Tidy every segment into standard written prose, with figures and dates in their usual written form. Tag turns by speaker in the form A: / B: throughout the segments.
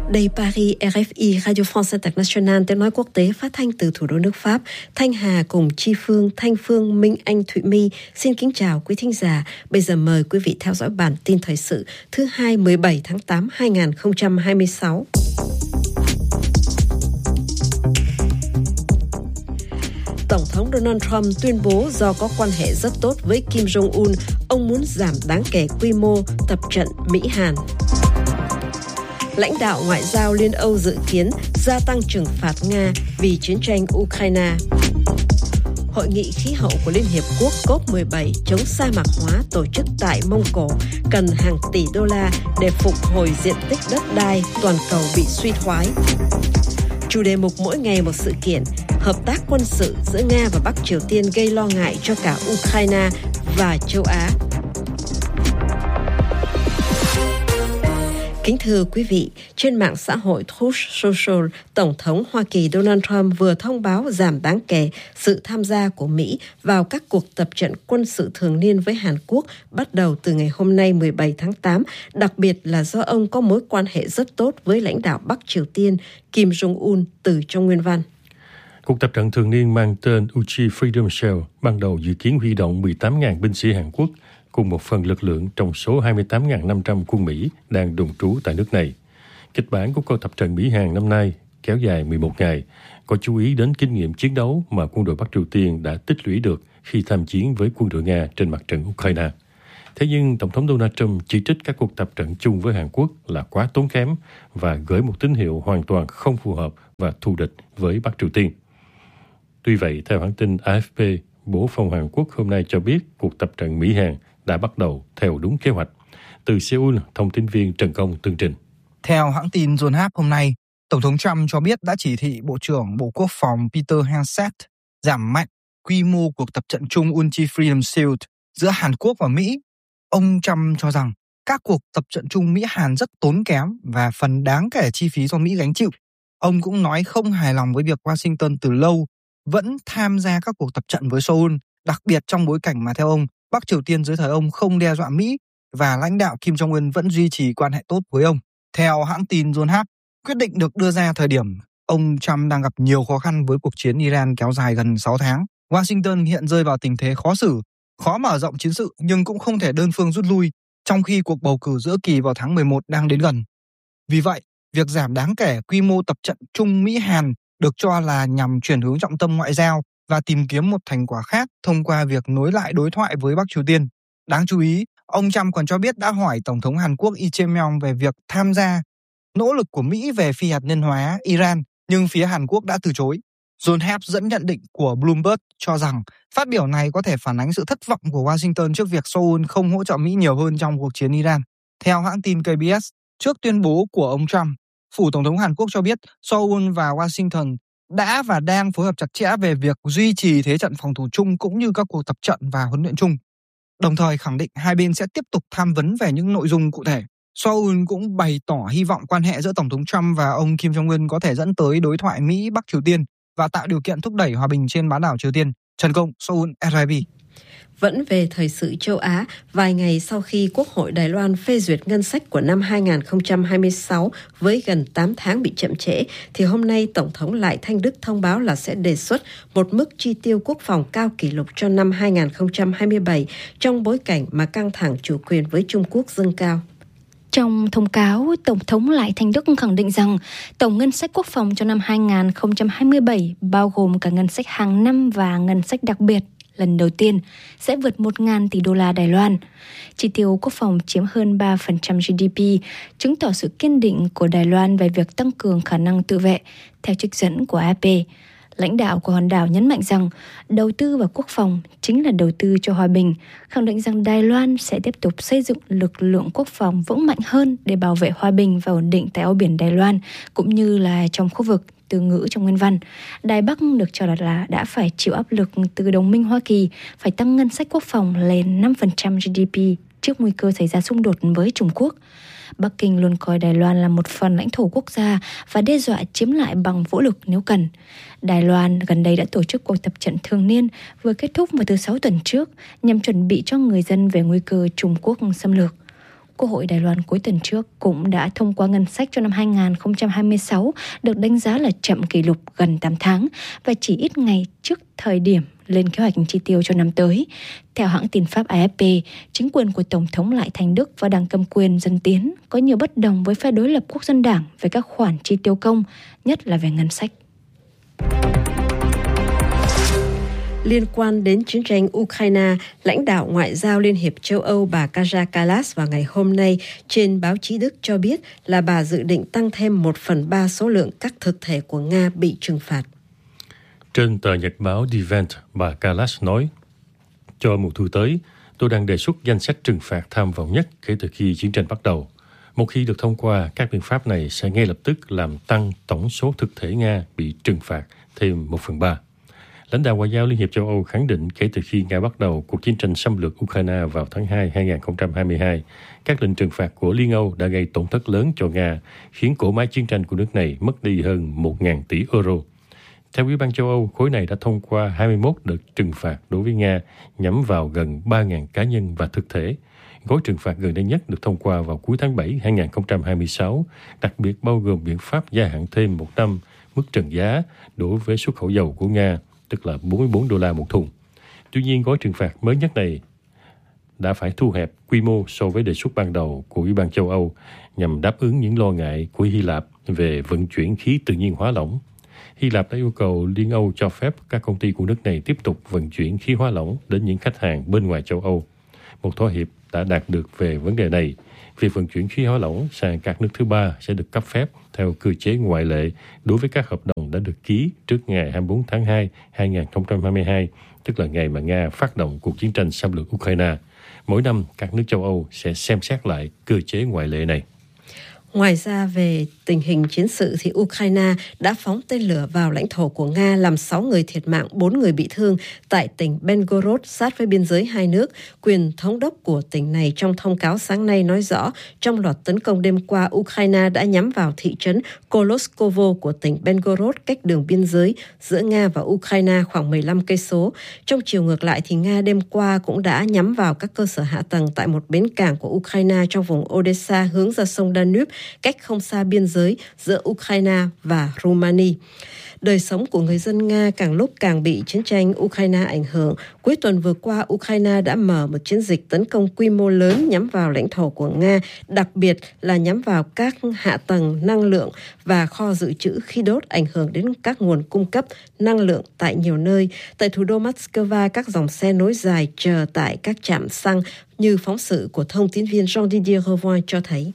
A: Đây Paris, RFI, Radio France International, tiếng nói quốc tế phát thanh từ thủ đô nước Pháp. Thanh Hà cùng Chi Phương, Thanh Phương, Minh Anh, Thụy My xin kính chào quý thính giả. Bây giờ mời quý vị theo dõi bản tin thời sự thứ hai 17 tháng 8 2026. Tổng thống Donald Trump tuyên bố do có quan hệ rất tốt với Kim Jong-un, ông muốn giảm đáng kể quy mô tập trận Mỹ-Hàn. Lãnh đạo ngoại giao Liên Âu dự kiến gia tăng trừng phạt Nga vì chiến tranh Ukraine. Hội nghị khí hậu của Liên Hiệp Quốc COP17 chống sa mạc hóa tổ chức tại Mông Cổ cần hàng tỷ đô la để phục hồi diện tích đất đai toàn cầu bị suy thoái. Chủ đề mục mỗi ngày một sự kiện, hợp tác quân sự giữa Nga và Bắc Triều Tiên gây lo ngại cho cả Ukraine và châu Á. Kính thưa quý vị, trên mạng xã hội Truth Social, Tổng thống Hoa Kỳ Donald Trump vừa thông báo giảm đáng kể sự tham gia của Mỹ vào các cuộc tập trận quân sự thường niên với Hàn Quốc bắt đầu từ ngày hôm nay 17 tháng 8, đặc biệt là do ông có mối quan hệ rất tốt với lãnh đạo Bắc Triều Tiên Kim Jong-un từ trong nguyên văn.
B: Cuộc tập trận thường niên mang tên Uchi Freedom Shell ban đầu dự kiến huy động 18.000 binh sĩ Hàn Quốc cùng một phần lực lượng trong số 28.500 quân Mỹ đang đồn trú tại nước này. Kịch bản của cuộc tập trận Mỹ-Hàn năm nay kéo dài 11 ngày, có chú ý đến kinh nghiệm chiến đấu mà quân đội Bắc Triều Tiên đã tích lũy được khi tham chiến với quân đội Nga trên mặt trận Ukraine. Thế nhưng, Tổng thống Donald Trump chỉ trích các cuộc tập trận chung với Hàn Quốc là quá tốn kém và gửi một tín hiệu hoàn toàn không phù hợp và thù địch với Bắc Triều Tiên. Tuy vậy, theo hãng tin AFP, Bộ Phòng Hàn Quốc hôm nay cho biết cuộc tập trận Mỹ-Hàn đã bắt đầu theo đúng kế hoạch. Từ Seoul, thông tin viên Trần Công tường trình.
C: Theo hãng tin Yonhap hôm nay, Tổng thống Trump cho biết đã chỉ thị Bộ trưởng Bộ Quốc phòng Peter Hegseth giảm mạnh quy mô cuộc tập trận chung Uchi Freedom Shield giữa Hàn Quốc và Mỹ. Ông Trump cho rằng các cuộc tập trận chung Mỹ-Hàn rất tốn kém và phần đáng kể chi phí do Mỹ gánh chịu. Ông cũng nói không hài lòng với việc Washington từ lâu vẫn tham gia các cuộc tập trận với Seoul, đặc biệt trong bối cảnh mà theo ông, Bắc Triều Tiên dưới thời ông không đe dọa Mỹ và lãnh đạo Kim Jong-un vẫn duy trì quan hệ tốt với ông. Theo hãng tin Yonhap, quyết định được đưa ra thời điểm ông Trump đang gặp nhiều khó khăn với cuộc chiến Iran kéo dài gần 6 tháng. Washington hiện rơi vào tình thế khó xử, khó mở rộng chiến sự nhưng cũng không thể đơn phương rút lui, trong khi cuộc bầu cử giữa kỳ vào tháng 11 đang đến gần. Vì vậy, việc giảm đáng kể quy mô tập trận chung Mỹ-Hàn được cho là nhằm chuyển hướng trọng tâm ngoại giao và tìm kiếm một thành quả khác thông qua việc nối lại đối thoại với Bắc Triều Tiên. Đáng chú ý, ông Trump còn cho biết đã hỏi Tổng thống Hàn Quốc Lee Jae-myung về việc tham gia nỗ lực của Mỹ về phi hạt nhân hóa Iran, nhưng phía Hàn Quốc đã từ chối. Yonhap dẫn nhận định của Bloomberg cho rằng phát biểu này có thể phản ánh sự thất vọng của Washington trước việc Seoul không hỗ trợ Mỹ nhiều hơn trong cuộc chiến Iran. Theo hãng tin KBS, trước tuyên bố của ông Trump, Phủ Tổng thống Hàn Quốc cho biết Seoul và Washington đã và đang phối hợp chặt chẽ về việc duy trì thế trận phòng thủ chung cũng như các cuộc tập trận và huấn luyện chung. Đồng thời khẳng định hai bên sẽ tiếp tục tham vấn về những nội dung cụ thể. Seoul cũng bày tỏ hy vọng quan hệ giữa Tổng thống Trump và ông Kim Jong-un có thể dẫn tới đối thoại Mỹ-Bắc Triều Tiên và tạo điều kiện thúc đẩy hòa bình trên bán đảo Triều Tiên. Trần Công, Seoul, RFI.
A: Vẫn về thời sự châu Á, vài ngày sau khi Quốc hội Đài Loan phê duyệt ngân sách của năm 2026 với gần 8 tháng bị chậm trễ, thì hôm nay Tổng thống Lại Thanh Đức thông báo là sẽ đề xuất một mức chi tiêu quốc phòng cao kỷ lục cho năm 2027 trong bối cảnh mà căng thẳng chủ quyền với Trung Quốc dâng cao.
D: Trong thông cáo, Tổng thống Lại Thanh Đức khẳng định rằng tổng ngân sách quốc phòng cho năm 2027 bao gồm cả ngân sách hàng năm và ngân sách đặc biệt lần đầu tiên sẽ vượt 1.000 tỷ đô la Đài Loan. Chi tiêu quốc phòng chiếm hơn 3% GDP, chứng tỏ sự kiên định của Đài Loan về việc tăng cường khả năng tự vệ, theo trích dẫn của AP. Lãnh đạo của hòn đảo nhấn mạnh rằng đầu tư vào quốc phòng chính là đầu tư cho hòa bình, khẳng định rằng Đài Loan sẽ tiếp tục xây dựng lực lượng quốc phòng vững mạnh hơn để bảo vệ hòa bình và ổn định tại eo biển Đài Loan, cũng như là trong khu vực. Từ ngữ trong nguyên văn, Đài Bắc được cho là đã phải chịu áp lực từ đồng minh Hoa Kỳ phải tăng ngân sách quốc phòng lên 5% GDP trước nguy cơ xảy ra xung đột với Trung Quốc. Bắc Kinh luôn coi Đài Loan là một phần lãnh thổ quốc gia và đe dọa chiếm lại bằng vũ lực nếu cần. Đài Loan gần đây đã tổ chức cuộc tập trận thường niên vừa kết thúc vào thứ 6 tuần trước nhằm chuẩn bị cho người dân về nguy cơ Trung Quốc xâm lược. Quốc hội Đài Loan cuối tuần trước cũng đã thông qua ngân sách cho năm 2026 được đánh giá là chậm kỷ lục gần 8 tháng và chỉ ít ngày trước thời điểm lên kế hoạch chi tiêu cho năm tới. Theo hãng tin Pháp AFP, chính quyền của Tổng thống Lại Thành Đức và Đảng cầm quyền Dân Tiến có nhiều bất đồng với phe đối lập Quốc dân Đảng về các khoản chi tiêu công, nhất là về ngân sách.
A: Liên quan đến chiến tranh Ukraine, lãnh đạo ngoại giao Liên hiệp châu Âu bà Kaja Kallas vào ngày hôm nay trên báo chí Đức cho biết là bà dự định tăng thêm 1/3 số lượng các thực thể của Nga bị trừng phạt.
B: Trên tờ nhật báo Die Welt, bà Kallas nói, cho mùa thu tới, tôi đang đề xuất danh sách trừng phạt tham vọng nhất kể từ khi chiến tranh bắt đầu. Một khi được thông qua, các biện pháp này sẽ ngay lập tức làm tăng tổng số thực thể Nga bị trừng phạt thêm 1/3. Lãnh đạo ngoại giao Liên hiệp châu Âu khẳng định kể từ khi Nga bắt đầu cuộc chiến tranh xâm lược Ukraine vào tháng 2 2022, các lệnh trừng phạt của Liên Âu đã gây tổn thất lớn cho Nga, khiến cỗ máy chiến tranh của nước này mất đi hơn 1.000 tỷ euro. Theo Ủy ban châu Âu, khối này đã thông qua 21 đợt trừng phạt đối với Nga nhắm vào gần 3.000 cá nhân và thực thể. Gói trừng phạt gần đây nhất được thông qua vào cuối tháng 7 2026, đặc biệt bao gồm biện pháp gia hạn thêm 1 năm mức trần giá đối với xuất khẩu dầu của Nga, tức là $44 một thùng. Tuy nhiên, gói trừng phạt mới nhất này đã phải thu hẹp quy mô so với đề xuất ban đầu của Ủy ban châu Âu nhằm đáp ứng những lo ngại của Hy Lạp về vận chuyển khí tự nhiên hóa lỏng. Hy Lạp đã yêu cầu Liên Âu cho phép các công ty của nước này tiếp tục vận chuyển khí hóa lỏng đến những khách hàng bên ngoài châu Âu. Một thỏa hiệp đã đạt được về vấn đề này. Việc vận chuyển khí hóa lỏng sang các nước thứ ba sẽ được cấp phép theo cơ chế ngoại lệ đối với các hợp đồng đã được ký trước ngày 24 tháng 2, 2022, tức là ngày mà Nga phát động cuộc chiến tranh xâm lược Ukraine. Mỗi năm, các nước châu Âu sẽ xem xét lại cơ chế ngoại lệ này.
A: Ngoài ra, về tình hình chiến sự thì Ukraine đã phóng tên lửa vào lãnh thổ của Nga làm 6 người thiệt mạng, 4 người bị thương tại tỉnh Belgorod sát với biên giới hai nước. Quyền thống đốc của tỉnh này trong thông cáo sáng nay nói rõ trong loạt tấn công đêm qua, Ukraine đã nhắm vào thị trấn Koloskovo của tỉnh Belgorod cách đường biên giới giữa Nga và Ukraine khoảng 15 cây số. Trong chiều ngược lại thì Nga đêm qua cũng đã nhắm vào các cơ sở hạ tầng tại một bến cảng của Ukraine trong vùng Odessa hướng ra sông Danube, cách không xa biên giới giữa Ukraine và Romania. Đời sống của người dân Nga càng lúc càng bị chiến tranh Ukraine ảnh hưởng. Cuối tuần vừa qua, Ukraine đã mở một chiến dịch tấn công quy mô lớn nhắm vào lãnh thổ của Nga, đặc biệt là nhắm vào các hạ tầng năng lượng và kho dự trữ khí đốt, ảnh hưởng đến các nguồn cung cấp năng lượng tại nhiều nơi. Tại thủ đô Moscow, các dòng xe nối dài chờ tại các trạm xăng, như phóng sự của thông tin viên Jean-Didier Revoin cho thấy.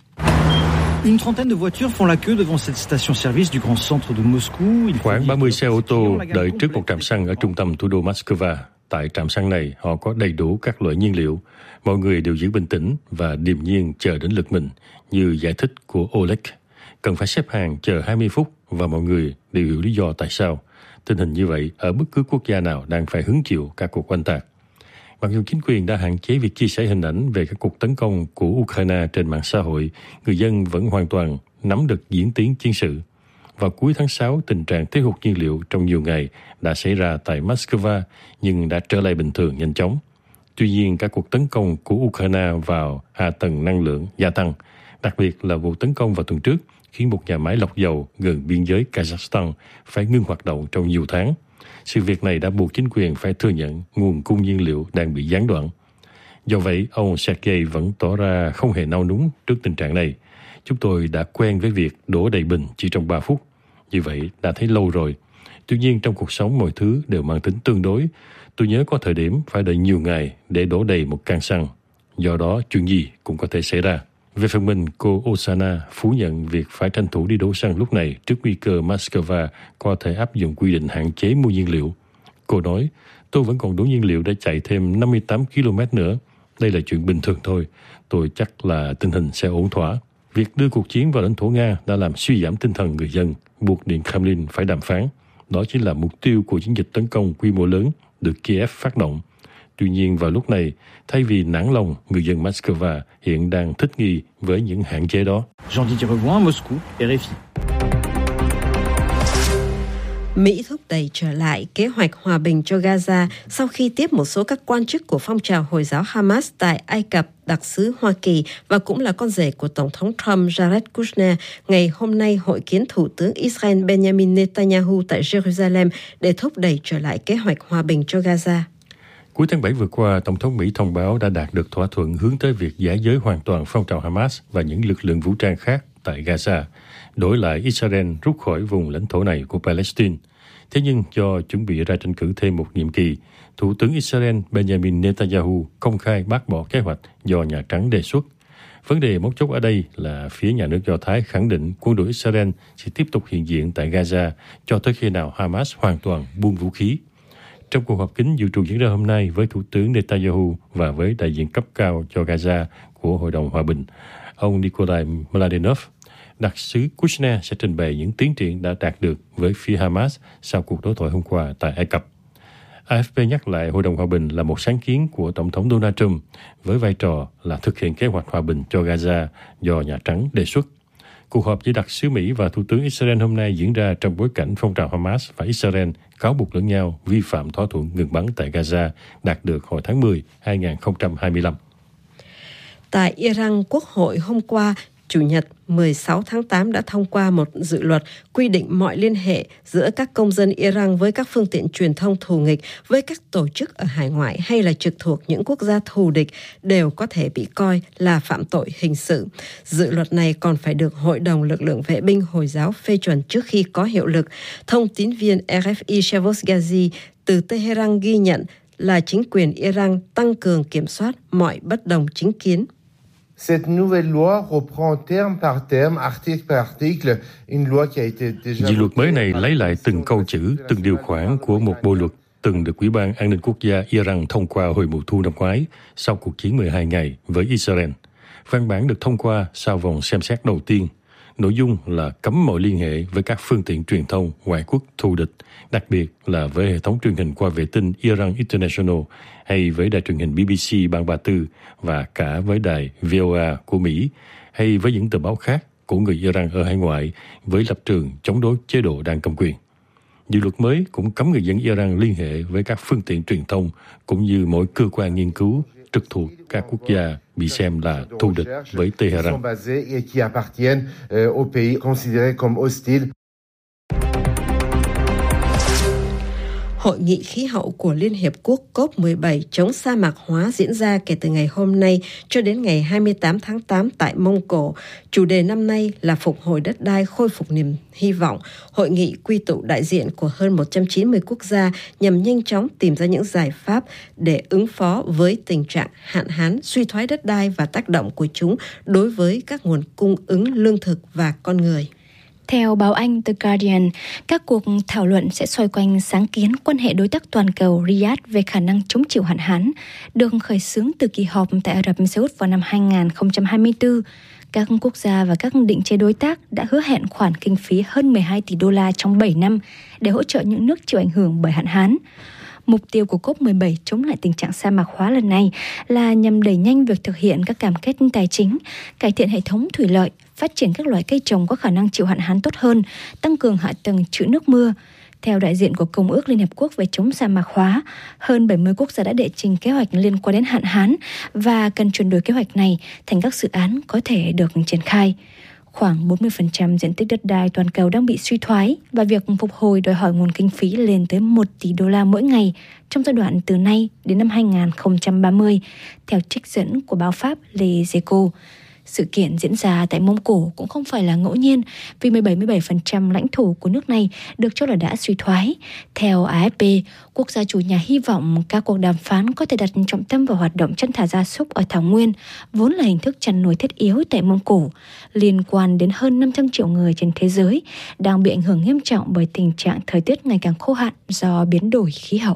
E: Une trentaine de voitures font la queue devant cette station-service du grand centre de Moscou.
B: Khoảng 30 xe ô tô đợi trước một trạm xăng ở trung tâm thủ đô Moscow. Tại trạm xăng này, họ có đầy đủ các loại nhiên liệu. Mọi người đều giữ bình tĩnh và điềm nhiên chờ đến lượt mình, như giải thích của Oleg. Cần phải xếp hàng chờ 20 phút và mọi người đều hiểu lý do tại sao. Tình hình như vậy ở bất cứ quốc gia nào đang phải hứng chịu các cuộc oanh tạc. Mặc dù chính quyền đã hạn chế việc chia sẻ hình ảnh về các cuộc tấn công của Ukraine trên mạng xã hội, người dân vẫn hoàn toàn nắm được diễn tiến chiến sự. Vào cuối tháng 6, tình trạng thiếu hụt nhiên liệu trong nhiều ngày đã xảy ra tại Moscow nhưng đã trở lại bình thường nhanh chóng. Tuy nhiên, các cuộc tấn công của Ukraine vào hạ tầng năng lượng gia tăng, đặc biệt là vụ tấn công vào tuần trước khiến một nhà máy lọc dầu gần biên giới Kazakhstan phải ngưng hoạt động trong nhiều tháng. Sự việc này đã buộc chính quyền phải thừa nhận nguồn cung nhiên liệu đang bị gián đoạn. Do vậy, ông Sergei vẫn tỏ ra không hề nao núng trước tình trạng này. Chúng tôi đã quen với việc đổ đầy bình chỉ trong 3 phút. Như vậy đã thấy lâu rồi. Tuy nhiên, trong cuộc sống mọi thứ đều mang tính tương đối. Tôi nhớ có thời điểm phải đợi nhiều ngày để đổ đầy một can xăng. Do đó, chuyện gì cũng có thể xảy ra. Về phần mình, cô Osana phủ nhận việc phải tranh thủ đi đổ xăng lúc này trước nguy cơ Moscow có thể áp dụng quy định hạn chế mua nhiên liệu. Cô nói, tôi vẫn còn đủ nhiên liệu để chạy thêm 58 km nữa. Đây là chuyện bình thường thôi. Tôi chắc là tình hình sẽ ổn thỏa. Việc đưa cuộc chiến vào lãnh thổ Nga đã làm suy giảm tinh thần người dân, buộc Điện Kremlin phải đàm phán. Đó chính là mục tiêu của chiến dịch tấn công quy mô lớn được Kiev phát động. Tuy nhiên vào lúc này, thay vì nản lòng, người dân Moscow hiện đang thích nghi với những hạn chế đó.
E: Jean-Didier Revoin, Moscou, RFI.
A: Mỹ thúc đẩy trở lại kế hoạch hòa bình cho Gaza sau khi tiếp một số các quan chức của phong trào Hồi giáo Hamas tại Ai Cập, đặc sứ Hoa Kỳ và cũng là con rể của Tổng thống Trump Jared Kushner ngày hôm nay hội kiến Thủ tướng Israel Benjamin Netanyahu tại Jerusalem để thúc đẩy trở lại kế hoạch hòa bình cho Gaza.
B: Cuối tháng 7 vừa qua, Tổng thống Mỹ thông báo đã đạt được thỏa thuận hướng tới việc giải giới hoàn toàn phong trào Hamas và những lực lượng vũ trang khác tại Gaza, đổi lại Israel rút khỏi vùng lãnh thổ này của Palestine. Thế nhưng do chuẩn bị ra tranh cử thêm một nhiệm kỳ, Thủ tướng Israel Benjamin Netanyahu công khai bác bỏ kế hoạch do Nhà Trắng đề xuất. Vấn đề mấu chốt ở đây là phía nhà nước Do Thái khẳng định quân đội Israel sẽ tiếp tục hiện diện tại Gaza cho tới khi nào Hamas hoàn toàn buông vũ khí. Trong cuộc họp kín dự trù diễn ra hôm nay với Thủ tướng Netanyahu và với đại diện cấp cao cho Gaza của Hội đồng Hòa bình, ông Nikolai Mladenov, đặc sứ Kushner sẽ trình bày những tiến triển đã đạt được với phía Hamas sau cuộc đối thoại hôm qua tại Ai Cập. AFP nhắc lại Hội đồng Hòa bình là một sáng kiến của Tổng thống Donald Trump với vai trò là thực hiện kế hoạch hòa bình cho Gaza do Nhà Trắng đề xuất. Cuộc họp giữa đặc sứ Mỹ và Thủ tướng Israel hôm nay diễn ra trong bối cảnh phong trào Hamas và Israel cáo buộc lẫn nhau vi phạm thỏa thuận ngừng bắn tại Gaza đạt được hồi tháng 10, 2025.
A: Tại Iran, Quốc hội hôm qua, Chủ nhật 16 tháng 8 đã thông qua một dự luật quy định mọi liên hệ giữa các công dân Iran với các phương tiện truyền thông thù nghịch, với các tổ chức ở hải ngoại hay là trực thuộc những quốc gia thù địch đều có thể bị coi là phạm tội hình sự. Dự luật này còn phải được Hội đồng Lực lượng Vệ binh Hồi giáo phê chuẩn trước khi có hiệu lực. Thông tín viên RFI Shavos Ghazi từ Tehran ghi nhận là chính quyền Iran tăng cường kiểm soát mọi bất đồng chính kiến.
F: Cette nouvelle loi reprend terme par terme, article par article, une loi qui a été déjà...
B: Dự luật mới này lấy lại từng câu chữ, từng điều khoản của một bộ luật từng được Ủy ban An ninh Quốc gia Iran thông qua hồi mùa thu năm ngoái sau cuộc chiến 12 ngày với Israel. Văn bản được thông qua sau vòng xem xét đầu tiên. Nội dung là cấm mọi liên hệ với các phương tiện truyền thông ngoại quốc thù địch, đặc biệt là với hệ thống truyền hình qua vệ tinh Iran International hay với đài truyền hình BBC Bang 34 và cả với đài VOA của Mỹ hay với những tờ báo khác của người Iran ở hải ngoại với lập trường chống đối chế độ đang cầm quyền. Dự luật mới cũng cấm người dân Iran liên hệ với các phương tiện truyền thông cũng như mỗi cơ quan nghiên cứu trực thuộc các quốc gia bị xem là thù địch với Tehran.
A: Hội nghị khí hậu của Liên Hiệp Quốc COP17 chống sa mạc hóa diễn ra kể từ ngày hôm nay cho đến ngày 28 tháng 8 tại Mông Cổ. Chủ đề năm nay là phục hồi đất đai, khôi phục niềm hy vọng. Hội nghị quy tụ đại diện của hơn 190 quốc gia nhằm nhanh chóng tìm ra những giải pháp để ứng phó với tình trạng hạn hán, suy thoái đất đai và tác động của chúng đối với các nguồn cung ứng lương thực và con người.
D: Theo báo Anh The Guardian, các cuộc thảo luận sẽ xoay quanh sáng kiến quan hệ đối tác toàn cầu Riyadh về khả năng chống chịu hạn hán, được khởi xướng từ kỳ họp tại Ả Rập Xê Út vào năm 2024. Các quốc gia và các định chế đối tác đã hứa hẹn khoản kinh phí hơn 12 tỷ đô la trong 7 năm để hỗ trợ những nước chịu ảnh hưởng bởi hạn hán. Mục tiêu của COP17 chống lại tình trạng sa mạc hóa lần này là nhằm đẩy nhanh việc thực hiện các cam kết tài chính, cải thiện hệ thống thủy lợi, phát triển các loại cây trồng có khả năng chịu hạn hán tốt hơn, tăng cường hạ tầng trữ nước mưa. Theo đại diện của Công ước Liên Hợp Quốc về chống sa mạc hóa, hơn 70 quốc gia đã đệ trình kế hoạch liên quan đến hạn hán và cần chuyển đổi kế hoạch này thành các dự án có thể được triển khai. Khoảng 40% diện tích đất đai toàn cầu đang bị suy thoái và việc phục hồi đòi hỏi nguồn kinh phí lên tới 1 tỷ đô la mỗi ngày trong giai đoạn từ nay đến năm 2030, theo trích dẫn của báo Pháp Les Echos. Sự kiện diễn ra tại Mông Cổ cũng không phải là ngẫu nhiên vì 77% lãnh thổ của nước này được cho là đã suy thoái. Theo AFP, quốc gia chủ nhà hy vọng các cuộc đàm phán có thể đặt trọng tâm vào hoạt động chăn thả gia súc ở Thảo Nguyên, vốn là hình thức chăn nuôi thiết yếu tại Mông Cổ, liên quan đến hơn 500 triệu người trên thế giới, đang bị ảnh hưởng nghiêm trọng bởi tình trạng thời tiết ngày càng khô hạn do biến đổi khí hậu.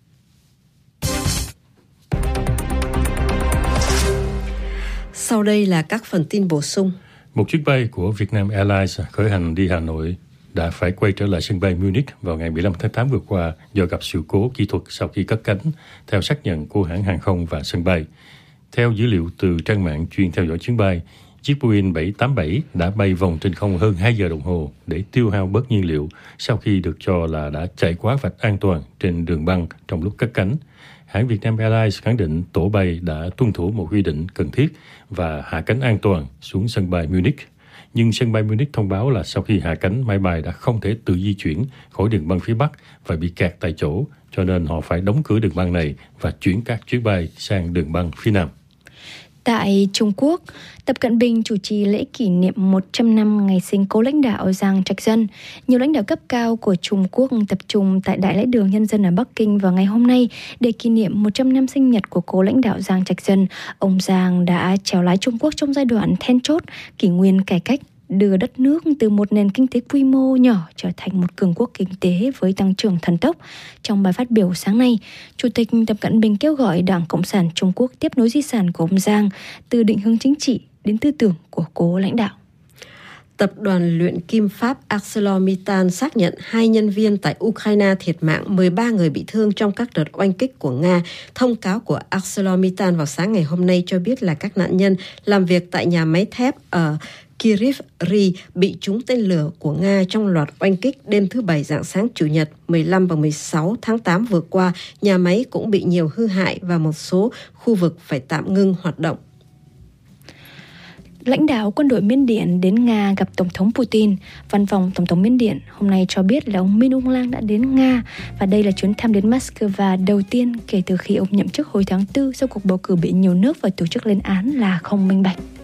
A: Sau đây là các phần tin bổ sung.
B: Một chuyến bay của Vietnam Airlines khởi hành đi Hà Nội đã phải quay trở lại sân bay Munich vào ngày 15 tháng 8 vừa qua do gặp sự cố kỹ thuật sau khi cất cánh, theo xác nhận của hãng hàng không và sân bay. Theo dữ liệu từ trang mạng chuyên theo dõi chuyến bay, Chiếc Boeing 787 đã bay vòng trên không hơn 2 giờ đồng hồ để tiêu hao bớt nhiên liệu sau khi được cho là đã chạy quá vạch an toàn trên đường băng trong lúc cất cánh. Hãng Vietnam Airlines khẳng định tổ bay đã tuân thủ một quy định cần thiết và hạ cánh an toàn xuống sân bay Munich. Nhưng sân bay Munich thông báo là sau khi hạ cánh, máy bay đã không thể tự di chuyển khỏi đường băng phía Bắc và bị kẹt tại chỗ, cho nên họ phải đóng cửa đường băng này và chuyển các chuyến bay sang đường băng phía Nam.
D: Tại Trung Quốc, Tập Cận Bình chủ trì lễ kỷ niệm 100 năm ngày sinh cố lãnh đạo Giang Trạch Dân. Nhiều lãnh đạo cấp cao của Trung Quốc tập trung tại Đại lễ đường Nhân dân ở Bắc Kinh vào ngày hôm nay để kỷ niệm 100 năm sinh nhật của cố lãnh đạo Giang Trạch Dân. Ông Giang đã chèo lái Trung Quốc trong giai đoạn then chốt, kỷ nguyên cải cách, đưa đất nước từ một nền kinh tế quy mô nhỏ trở thành một cường quốc kinh tế với tăng trưởng thần tốc. Trong bài phát biểu sáng nay, Chủ tịch Tập Cận Bình kêu gọi Đảng Cộng sản Trung Quốc tiếp nối di sản của ông Giang từ định hướng chính trị đến tư tưởng của cố lãnh đạo.
A: Tập đoàn luyện kim Pháp ArcelorMittal xác nhận 2 nhân viên tại Ukraine thiệt mạng, 13 người bị thương trong các đợt oanh kích của Nga. Thông cáo của ArcelorMittal vào sáng ngày hôm nay cho biết là các nạn nhân làm việc tại nhà máy thép ở Kryvyi Rih bị trúng tên lửa của Nga trong loạt oanh kích đêm thứ Bảy rạng sáng Chủ nhật 15 và 16 tháng 8 vừa qua. Nhà máy cũng bị nhiều hư hại và một số khu vực phải tạm ngưng hoạt động.
D: Lãnh đạo quân đội Miến Điện đến Nga gặp Tổng thống Putin. Văn phòng Tổng thống Miến Điện hôm nay cho biết là ông Min Aung Hlaing đã đến Nga và đây là chuyến thăm đến Moscow đầu tiên kể từ khi ông nhậm chức hồi tháng 4 sau cuộc bầu cử bị nhiều nước và tổ chức lên án là không minh bạch.